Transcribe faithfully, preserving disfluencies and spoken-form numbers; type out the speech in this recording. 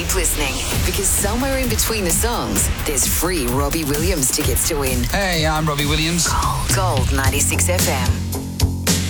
Keep listening, because somewhere in between the songs, there's free Robbie Williams tickets to win. Hey, I'm Robbie Williams. Gold ninety-six F M.